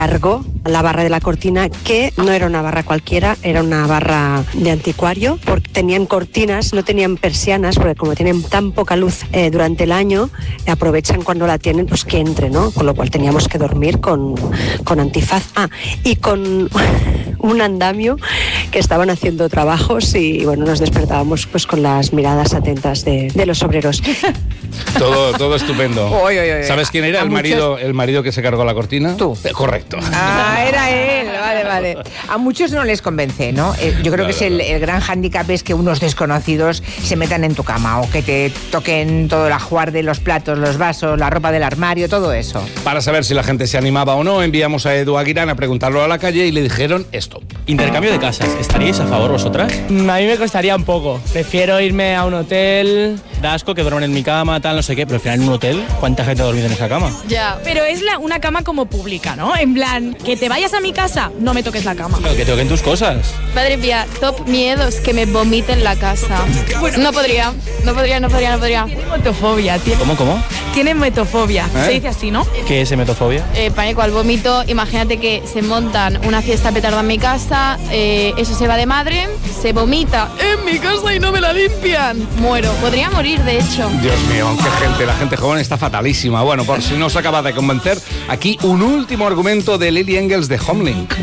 cargó la barra de la cortina, que no era una barra cualquiera, era una barra de anticuario, porque tenían cortinas, no tenían persianas, porque como tienen tan poca luz durante el año, aprovechan cuando la tienen, pues que entre, ¿no? Con lo cual teníamos que dormir con antifaz. Y con un andamio, que estaban haciendo trabajos y bueno, nos despertábamos pues con las miradas atentas de los obreros. Todo estupendo. ¿Sabes quién era? El marido que se cargó la cortina. Tú. Correcto. Era él. Vale. A muchos no les convence, ¿no? Yo creo que es el gran hándicap es que unos desconocidos se metan en tu cama o que te toquen todo el ajuar de los platos, los vasos, la ropa del armario, todo eso. Para saber si la gente se animaba o no, enviamos a Edu Aguirán a preguntarlo a la calle y le dijeron esto. Intercambio de casas, ¿estaríais a favor vosotras? A mí me costaría un poco. Prefiero irme a un hotel. Da asco que duerman en mi cama, tal, no sé qué, pero al final en un hotel, ¿cuánta gente ha dormido en esa cama? Ya, pero es una cama como pública, ¿no? En plan, que te vayas a mi casa, no me toques la cama. Pero que toquen tus cosas. Madre mía, top miedos, que me vomiten la casa. No podría. Tiene metofobia. ¿Cómo? Tiene metofobia. Se dice así, ¿no? ¿Qué es metofobia? Pánico al vómito. Imagínate que se montan una fiesta petarda en mi casa, eso se va de madre, se vomita en mi casa y no me la limpian. Muero. Podría morir, de hecho. Dios mío, qué gente. La gente joven está fatalísima. Bueno, por si no os acaba de convencer, aquí un último argumento de Lily Engels de Homelink.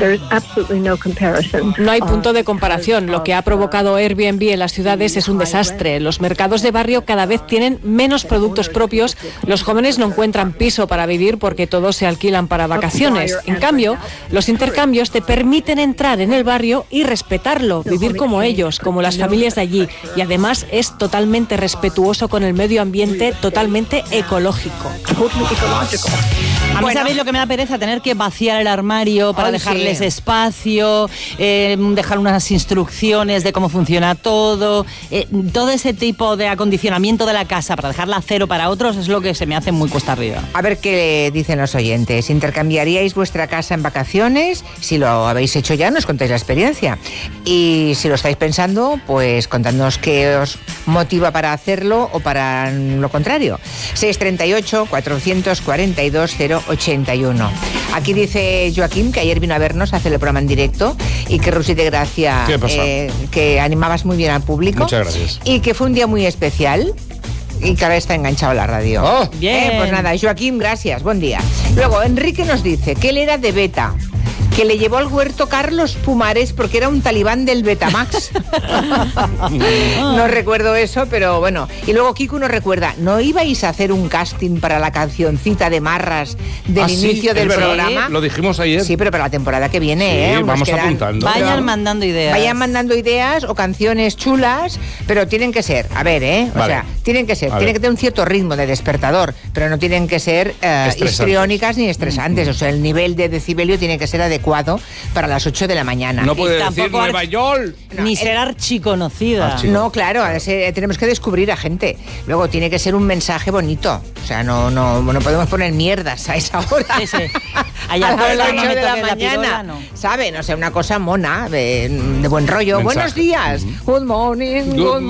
No hay punto de comparación. Lo que ha provocado Airbnb en las ciudades es un desastre. Los mercados de barrio cada vez tienen menos productos propios. Los jóvenes no encuentran piso para vivir porque todos se alquilan para vacaciones. En cambio, los intercambios te permiten entrar en el barrio y respetarlo, vivir como ellos, como las familias de allí. Y además es totalmente respetuoso con el medio ambiente, totalmente ecológico. A mí, ¿sabéis lo que me da pereza? Tener que vaciar el armario para dejarles espacio, dejar unas instrucciones de cómo funciona todo ese tipo de acondicionamiento de la casa para dejarla a cero para otros es lo que se me hace muy cuesta arriba. A ver qué dicen los oyentes. ¿Intercambiaríais vuestra casa en vacaciones? Si lo habéis hecho ya, nos contáis la experiencia. Y si lo estáis pensando, pues contadnos qué os motiva para hacerlo o para lo contrario. 638-442-081. Aquí dice Joaquín que ayer vino a vernos a hacer el programa en directo y que Rusi de Gracia, que animabas muy bien al público. Muchas gracias. Y que fue un día muy especial. Y que ahora está enganchado a la radio. Oh, bien. Pues nada, Joaquín, gracias, buen día. Luego, Enrique nos dice que él era de Beta, que le llevó al huerto Carlos Pumares porque era un talibán del Betamax. No recuerdo eso, pero bueno. Y luego Kiku nos recuerda, ¿no ibais a hacer un casting para la cancioncita de Marras del inicio del programa? Lo dijimos ayer. Sí, pero para la temporada que viene, sí, vamos apuntando. Vayan mandando ideas o canciones chulas, pero tienen que ser, a ver, o sea, tienen que tener un cierto ritmo de despertador, pero no tienen que ser histriónicas ni estresantes. O sea, el nivel de decibelio tiene que ser adecuado para las 8 de la mañana. No puede decir Nueva York. Ni ser archiconocida. No, claro, tenemos que descubrir a gente. Luego tiene que ser un mensaje bonito. O sea, no podemos poner mierdas a esa hora. Sí. A las 8 de la mañana. ¿Saben? O sea, una cosa mona, de buen rollo. Mensaje. Buenos días. Good morning.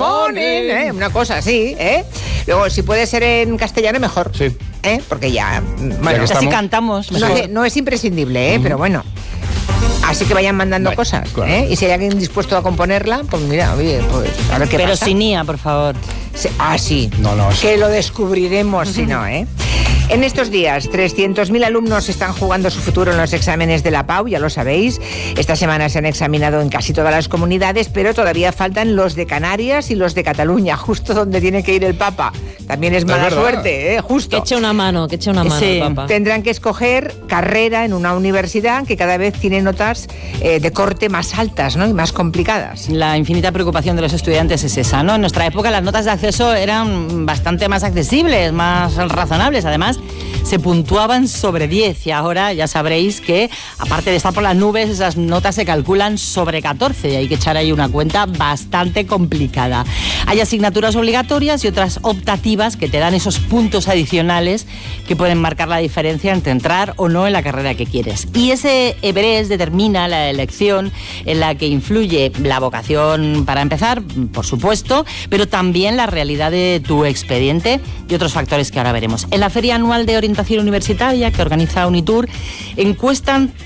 Una cosa así, Luego, si puede ser en castellano, mejor. Sí. Porque ya... Bueno, así cantamos. No es imprescindible, pero bueno. Así que vayan mandando cosas, claro. Y si hay alguien dispuesto a componerla, pues mira, oye, pues a ver qué pasa. Pero sin IA, por favor. Sí. No, que lo descubriremos si no, En estos días, 300.000 alumnos están jugando su futuro en los exámenes de la PAU, ya lo sabéis. Esta semana se han examinado en casi todas las comunidades, pero todavía faltan los de Canarias y los de Cataluña, justo donde tiene que ir el Papa. También es mala suerte, justo. Que eche una mano Sí. el Papa. Tendrán que escoger carrera en una universidad que cada vez tiene notas de corte más altas, ¿no? Y más complicadas. La infinita preocupación de los estudiantes es esa, ¿no? En nuestra época las notas de acceso eran bastante más accesibles, más razonables. Además, se puntuaban sobre 10 y ahora ya sabréis que, aparte de estar por las nubes, esas notas se calculan sobre 14 y hay que echar ahí una cuenta bastante complicada. Hay asignaturas obligatorias y otras optativas que te dan esos puntos adicionales que pueden marcar la diferencia entre entrar o no en la carrera que quieres. Y ese Everest determina la elección en la que influye la vocación para empezar, por supuesto, pero también la realidad de tu expediente y otros factores que ahora veremos. En la Feria Anual de Orientación Universitaria que organiza Unitur encuestan